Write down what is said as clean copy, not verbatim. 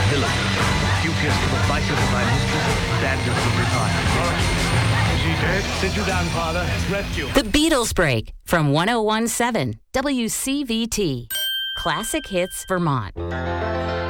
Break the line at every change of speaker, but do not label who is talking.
villain, duteous to the vices of my mistress, standard from retire.
Is he dead? Sit you down, Father. Rest you.
The Beatles Break from 1017 WCVT. Classic Hits, Vermont.